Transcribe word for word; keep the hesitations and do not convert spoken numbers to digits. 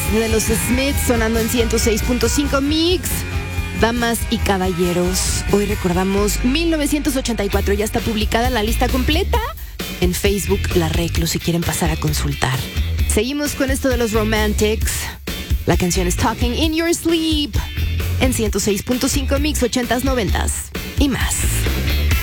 de los Smiths sonando en ciento seis punto cinco Mix. Damas y caballeros, hoy recordamos mil novecientos ochenta y cuatro. Ya está publicada la lista completa en Facebook, La Reclu, si quieren pasar a consultar. Seguimos con esto de los Romantics. La canción es Talking in Your Sleep en ciento seis punto cinco Mix, ochentas, noventas y más.